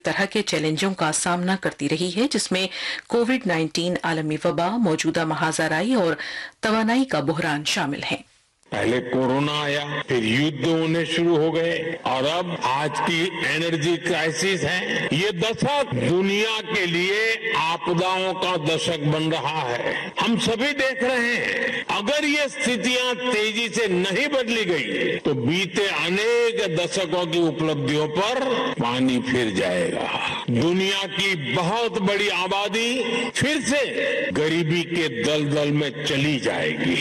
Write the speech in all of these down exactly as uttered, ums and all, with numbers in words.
तरह के चैलेंजों का सामना करती रही है, जिसमें कोविड नाइन्टीन, आलमी वबा, मौजूदा महाजराई और तवानाई का बुहरान शामिल हैं। पहले कोरोना आया, फिर युद्ध होने शुरू हो गए और अब आज की एनर्जी क्राइसिस है। ये दशक दुनिया के लिए आपदाओं का दशक बन रहा है। हम सभी देख रहे हैं, अगर ये स्थितियां तेजी से नहीं बदली गई तो बीते अनेक दशकों की उपलब्धियों पर पानी फिर जाएगा। दुनिया की बहुत बड़ी आबादी फिर से गरीबी के दलदल में चली जाएगी।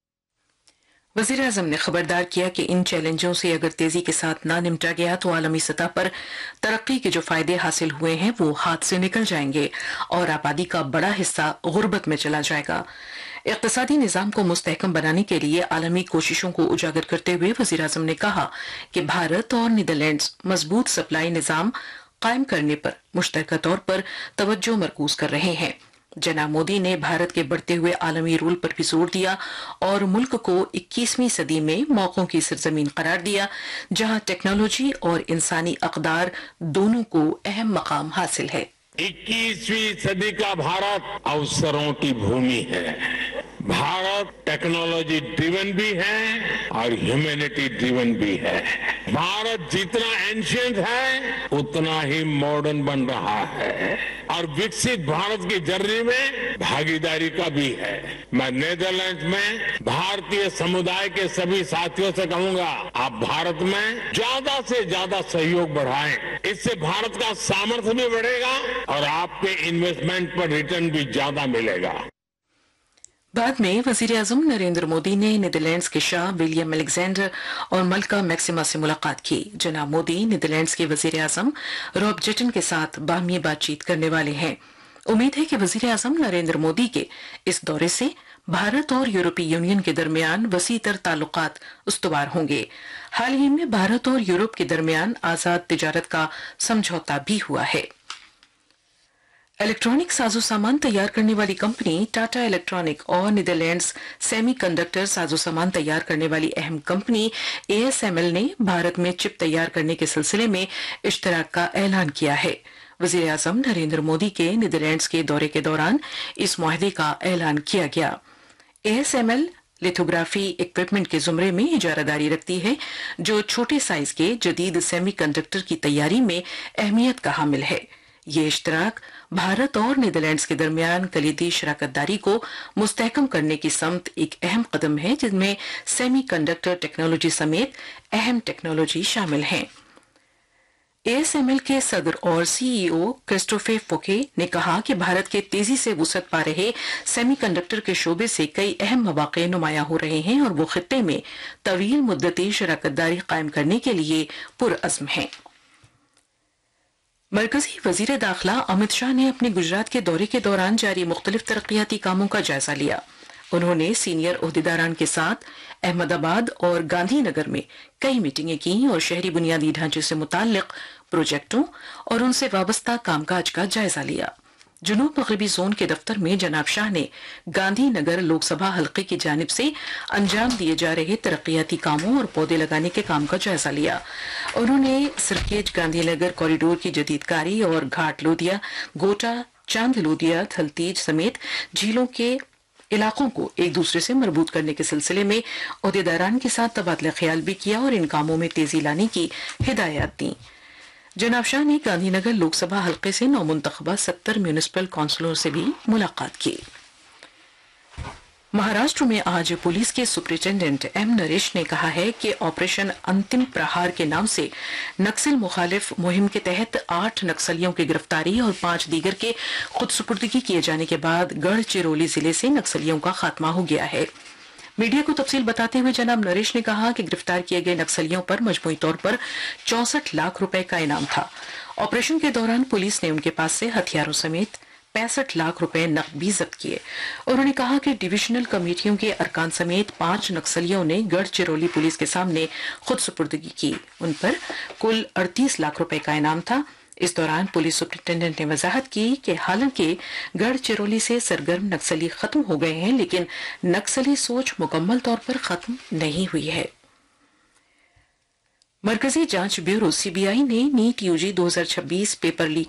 वज़ीर आज़म ने खबरदार किया कि इन चैलेंजों से अगर तेजी के साथ ना निपटा गया तो आलमी सतह पर तरक्की के जो फायदे हासिल हुए हैं वो हाथ से निकल जाएंगे और आबादी का बड़ा हिस्सा गुर्बत में चला जाएगा। इक़्तिसादी निज़ाम को मुस्तहकम बनाने के लिए आलमी कोशिशों को उजागर करते हुए वज़ीर आज़म ने कहा कि भारत और नीदरलैंड्स मजबूत सप्लाई निज़ाम कायम करने पर मुश्तरका तौर पर तवज्जो मरकूज कर रहे हैं। जनाब मोदी ने भारत के बढ़ते हुए आलमी रोल पर भी जोर दिया और मुल्क को इक्कीसवीं सदी में मौकों की सरजमीन करार दिया, जहां टेक्नोलॉजी और इंसानी अक़दार दोनों को अहम मकाम हासिल है। इक्कीसवीं सदी का भारत अवसरों की भूमि है। भारत टेक्नोलॉजी ड्रिवन भी है और ह्यूमैनिटी ड्रिवन भी है। भारत जितना एंशिएंट है उतना ही मॉडर्न बन रहा है और विकसित भारत की जर्नी में भागीदारी का भी है। मैं नीदरलैंड्स में भारतीय समुदाय के सभी साथियों से कहूंगा, आप भारत में ज्यादा से ज्यादा सहयोग बढ़ाएं। इससे भारत का सामर्थ्य भी बढ़ेगा और आपके इन्वेस्टमेंट पर रिटर्न भी ज्यादा मिलेगा। बाद में वजीर आजम नरेंद्र मोदी ने नीदरलैंड्स के शाह विलियम अलेक्जेंडर और मलका मैक्सिमा से मुलाकात की। जनाब मोदी नीदरलैंड्स के वजीर आजम रॉब जेटन के साथ बाहमी बातचीत करने वाले हैं। उम्मीद है कि वजीर आजम नरेंद्र मोदी के इस दौरे से भारत और यूरोपीय यूनियन के दरमियान वसीतर ताल्लुकात उस्तवार होंगे। हाल ही में भारत और यूरोप के दरमियान आजाद तिजारत का समझौता भी हुआ है। इलेक्ट्रॉनिक साजो सामान तैयार करने वाली कंपनी टाटा इलेक्ट्रॉनिक और नीदरलैंड्स सेमीकंडक्टर साजो सामान तैयार करने वाली अहम कंपनी एएसएमएल ने भारत में चिप तैयार करने के सिलसिले में इश्तराक का ऐलान किया है। वज़ीर आज़म नरेंद्र मोदी के नीदरलैंड्स के दौरे के दौरान इस मुआहदे का ऐलान किया गया। एएसएमएल लिथोग्राफी इक्विपमेंट के जुमरे में इजारादारी रखती है, जो छोटे साइज के जदीद सेमीकंडक्टर की तैयारी में अहमियत का हामिल है। ये इश्तराक भारत और नीदरलैंड्स के दरमियान कलीदी शराकतदारी को मुस्तहकम करने की समत एक अहम कदम है, जिसमें सेमीकंडक्टर टेक्नोलॉजी समेत अहम टेक्नोलॉजी शामिल हैं। एएसएमएल के सदर और सीईओ क्रिस्टोफे फोके ने कहा कि भारत के तेजी से वुसअत पा रहे सेमीकंडक्टर के शोबे से कई अहम मौके नुमायां हो रहे हैं और वो खित्ते में तवील मुद्दती शराकतदारी कायम करने के लिए पुरअज़्म हैं। मरकजी वजीर दाखिला अमित शाह ने अपने गुजरात के दौरे के दौरान जारी मुख्तलिफ तरक्याती कामों का जायजा लिया। उन्होंने सीनियर ओहदेदारान के साथ अहमदाबाद और गांधी नगर में कई मीटिंगें की और शहरी बुनियादी ढांचे से मुताल्लिक प्रोजेक्टों और उनसे वाबस्ता कामकाज का जायजा लिया। जुनूब मगरबी जोन के दफ्तर में जनाब शाह ने गांधी नगर लोकसभा हल्के की जानिब से अंजाम दिए जा रहे तरक्याती कामों और पौधे लगाने के काम का जायजा लिया। उन्होंने सरखेज गांधी नगर कॉरिडोर की जदीदकारी और घाट लोदिया, गोटा, चांद लोदिया, थलतीज समेत झीलों के इलाकों को एक दूसरे से मरबूत करने के सिलसिले में ओहदेदारान के साथ तबादला ख्याल भी किया और इन कामों में तेजी लाने की हिदायत दी। जनाब शाह ने गांधीनगर लोकसभा हल्के से नौमुंतखबा सत्तर म्यूनिसिपल काउंसिलरों से भी मुलाकात की। महाराष्ट्र में आज पुलिस के सुपरिटेंडेंट एम नरेश ने कहा है कि ऑपरेशन अंतिम प्रहार के नाम से नक्सल मुखालिफ मुहिम के तहत आठ नक्सलियों की गिरफ्तारी और पांच दीगर के खुदसुपुर्दगी किए जाने के बाद गढ़चिरौली जिले से नक्सलियों का खात्मा हो गया है। मीडिया को तफसील बताते हुए जनाब नरेश ने कहा कि गिरफ्तार किए गए नक्सलियों पर मजमूई तौर पर चौसठ लाख रुपए का इनाम था। ऑपरेशन के दौरान पुलिस ने उनके पास से हथियारों समेत पैंसठ लाख रुपए नकद भी जब्त किए। उन्होंने कहा कि डिविजनल कमेटियों के अरकान समेत पांच नक्सलियों ने गढ़चिरौली पुलिस के सामने खुद सुपुर्दगी की। उन पर कुल अड़तीस लाख रुपए का इनाम था। इस दौरान पुलिस सुपरिटेंडेंट ने वजाहत की कि हालांकि गढ़चिरौली से सरगर्म नक्सली खत्म हो गए हैं, लेकिन नक्सली सोच मुकम्मल तौर पर खत्म नहीं हुई है। मरकजी जांच ब्यूरो सीबीआई ने नीट यूजी दो हज़ार छब्बीस पेपर लीक